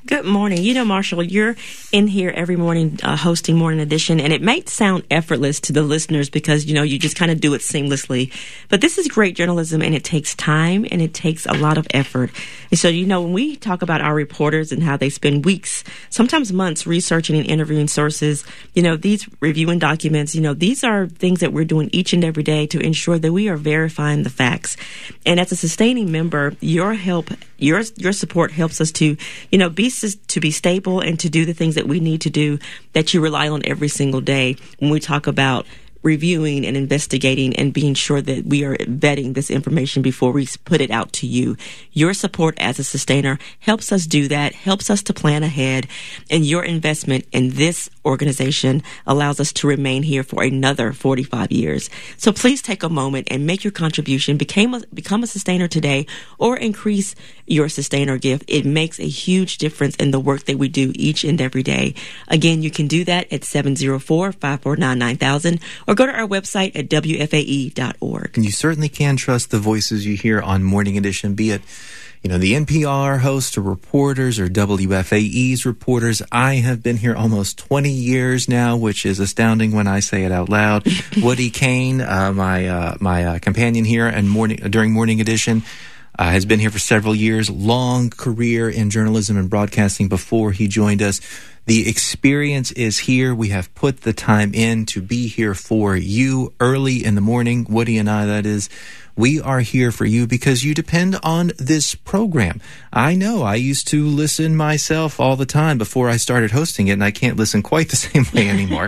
Good morning. You know, Marshall, you're in here every morning uh, hosting Morning Edition, and it may sound effortless to the listeners because, you know, you just kind of do it seamlessly. But this is great journalism, and it takes time, and it takes a lot of effort. And so, you know, when we talk about our reporters and how they spend weeks, sometimes months, researching and interviewing sources, you know, these reviewing documents, you know, these are things that we're doing each and every day to ensure that we are verifying the facts. And as a sustaining member, your help, your your support helps us to, you know, be to be stable and to do the things that we need to do that you rely on every single day when we talk about reviewing and investigating and being sure that we are vetting this information before we put it out to you. Your support as a sustainer helps us do that, helps us to plan ahead, and your investment in this organization allows us to remain here for another forty-five years. So please take a moment and make your contribution, become a, become a sustainer today, or increase your sustainer gift. It makes a huge difference in the work that we do each and every day. Again, you can do that at seven oh four, five four nine, nine thousand or go to our website at W F A E dot org. And you certainly can trust the voices you hear on Morning Edition, be it, you know, the N P R hosts or reporters or W F A E's reporters. I have been here almost twenty years now, which is astounding when I say it out loud. Woody Kane, uh, my uh, my uh, companion here and morning uh, during Morning Edition, uh, has been here for several years. Long career in journalism and broadcasting before he joined us. The experience is here. We have put the time in to be here for you early in the morning. Woody and I, that is. We are here for you because you depend on this program. I know I used to listen myself all the time before I started hosting it, and I can't listen quite the same way anymore.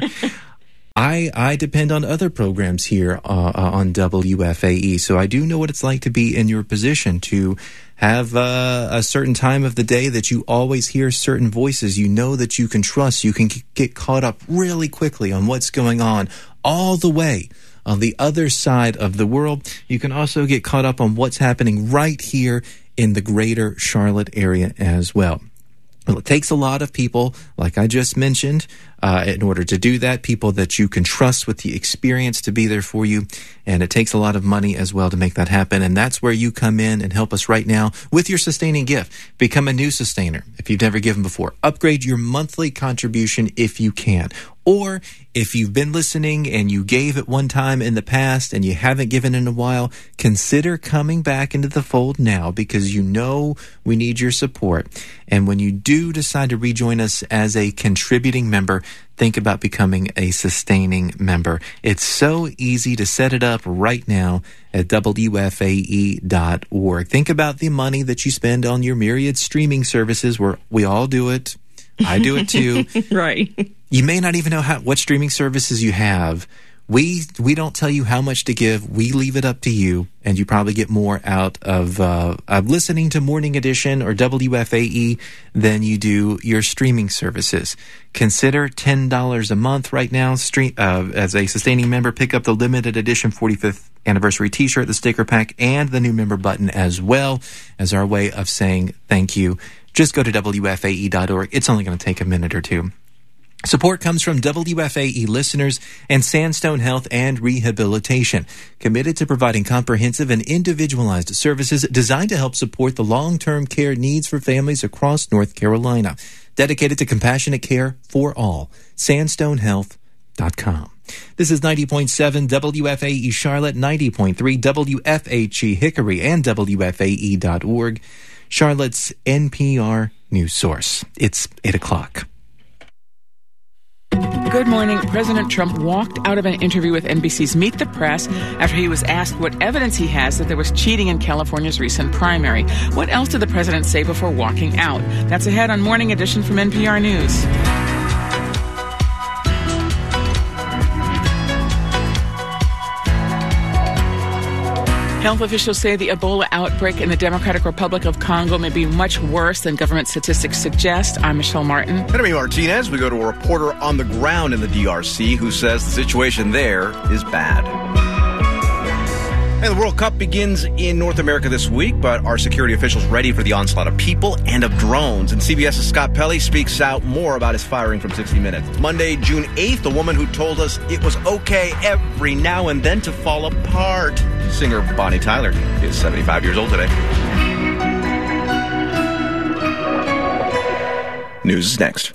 I I depend on other programs here uh, uh, on W F A E, so I do know what it's like to be in your position, to have uh, a certain time of the day that you always hear certain voices you know that you can trust. You can get caught up really quickly on what's going on all the way on the other side of the world. You can also get caught up on what's happening right here in the greater Charlotte area as well. Well, it takes a lot of people, like I just mentioned, uh, in order to do that, people that you can trust with the experience to be there for you. And it takes a lot of money as well to make that happen. And that's where you come in and help us right now with your sustaining gift. Become a new sustainer if you've never given before. Upgrade your monthly contribution if you can. Or if you've been listening and you gave at one time in the past and you haven't given in a while, consider coming back into the fold now because you know we need your support. And when you do decide to rejoin us as a contributing member, think about becoming a sustaining member. It's so easy to set it up right now at W F A E dot org. Think about the money that you spend on your myriad streaming services where we all do it. I do it too. Right. You may not even know how, what streaming services you have. We we don't tell you how much to give. We leave it up to you, and you probably get more out of uh, of listening to Morning Edition or W F A E than you do your streaming services. Consider ten dollars a month right now. Stream, uh, as a sustaining member, pick up the limited edition forty-fifth anniversary T-shirt, the sticker pack, and the new member button as well as our way of saying thank you. Just go to W F A E dot org. It's only going to take a minute or two. Support comes from W F A E listeners and Sandstone Health and Rehabilitation, committed to providing comprehensive and individualized services designed to help support the long-term care needs for families across North Carolina. Dedicated to compassionate care for all. sandstone health dot com. This is ninety point seven W F A E Charlotte, ninety point three W F H E Hickory, and W F A E dot org. Charlotte's N P R news source. It's eight o'clock. Good morning. President Trump walked out of an interview with N B C's Meet the Press after he was asked what evidence he has that there was cheating in California's recent primary. What else did the president say before walking out? That's ahead on Morning Edition from N P R News. Health officials say the Ebola outbreak in the Democratic Republic of Congo may be much worse than government statistics suggest. I'm Michelle Martin. And I'm Martinez. We go to a reporter on the ground in the D R C who says the situation there is bad. And the World Cup begins in North America this week, but are security officials ready for the onslaught of people and of drones? And CBS's Scott Pelley speaks out more about his firing from sixty minutes. Monday, June eighth, a woman who told us it was okay every now and then to fall apart. Singer Bonnie Tyler is seventy-five years old today. News is next.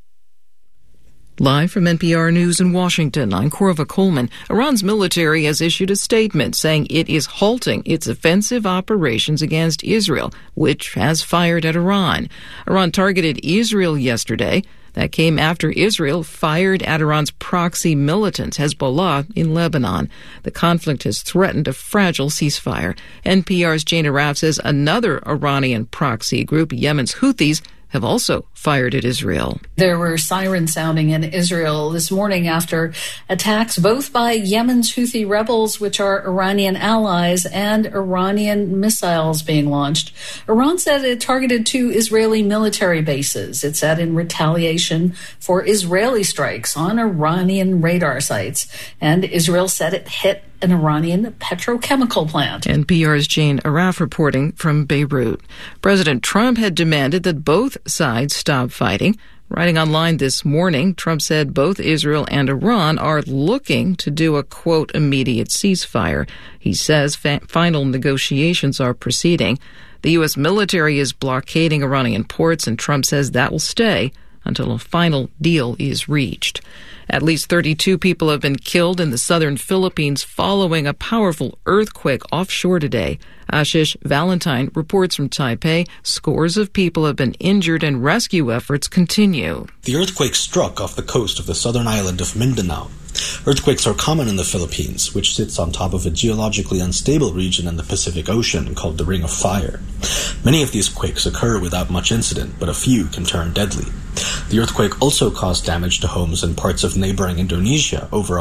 Live from N P R News in Washington, I'm Corva Coleman. Iran's military has issued a statement saying it is halting its offensive operations against Israel, which has fired at Iran. Iran targeted Israel yesterday. That came after Israel fired at Iran's proxy militant, Hezbollah, in Lebanon. The conflict has threatened a fragile ceasefire. N P R's Jane Arraf says another Iranian proxy group, Yemen's Houthis, have also fired at Israel. There were sirens sounding in Israel this morning after attacks both by Yemen's Houthi rebels, which are Iranian allies, and Iranian missiles being launched. Iran said it targeted two Israeli military bases. It said in retaliation for Israeli strikes on Iranian radar sites. And Israel said it hit an Iranian petrochemical plant. N P R's Jane Arraf reporting from Beirut. President Trump had demanded that both sides stop fighting. Writing online this morning, Trump said both Israel and Iran are looking to do a, quote, immediate ceasefire. He says fa- final negotiations are proceeding. The U S military is blockading Iranian ports, and Trump says that will stay until a final deal is reached. At least thirty-two people have been killed in the southern Philippines following a powerful earthquake offshore today. Ashish Valentine reports from Taipei. Scores of people have been injured and rescue efforts continue. The earthquake struck off the coast of the southern island of Mindanao. Earthquakes are common in the Philippines, which sits on top of a geologically unstable region in the Pacific Ocean called the Ring of Fire. Many of these quakes occur without much incident, but a few can turn deadly. The earthquake also caused damage to homes in parts of neighboring Indonesia over